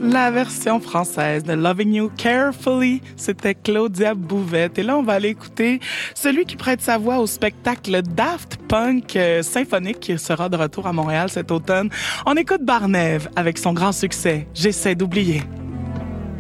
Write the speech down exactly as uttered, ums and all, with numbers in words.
La version française de Loving You Carefully, c'était Claudia Bouvette. Et là, on va aller écouter celui qui prête sa voix au spectacle Daft Punk euh, symphonique qui sera de retour à Montréal cet automne. On écoute Barnève avec son grand succès « J'essaie d'oublier ».